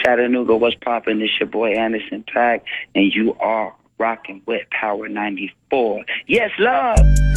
Chattanooga, what's poppin'? It's your boy Anderson .Paak, and you are rocking with Power 94. Yes, love.